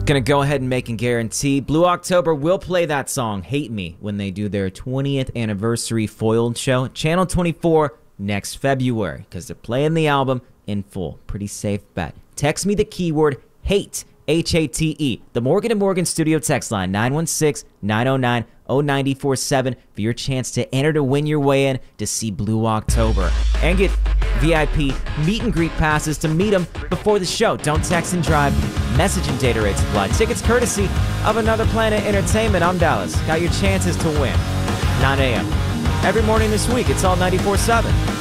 Gonna go ahead and make a guarantee. Blue October will play that song, Hate Me, when they do their 20th anniversary foiled show at Channel 24 next February, because they're playing the album in full. Pretty safe bet. Text me the keyword HATE, H-A-T-E. The Morgan & Morgan studio text line, 916-909-0947 for your chance to enter to win your way in to see Blue October. And get VIP meet and greet passes to meet them before the show. Don't text and drive. Message and data rates apply. Tickets courtesy of Another Planet Entertainment. I'm Dallas. Got your chances to win. 9 a.m. Every morning this week, it's all 94.7.